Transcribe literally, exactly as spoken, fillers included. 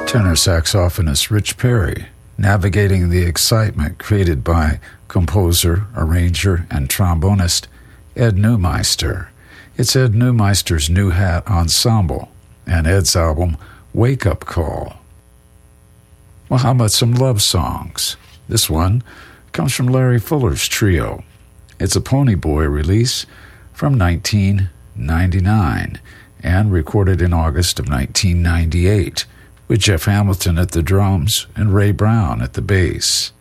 tenor saxophonist Rich Perry, navigating the excitement created by composer, arranger, and trombonist Ed Neumeister. It's Ed Neumeister's New Hat Ensemble and Ed's album Wake Up Call. Well, how about some love songs? This one comes from Larry Fuller's trio. It's a Pony Boy release from nineteen ninety-nine and recorded in August of nineteen ninety-eight with Jeff Hamilton at the drums and Ray Brown at the bass.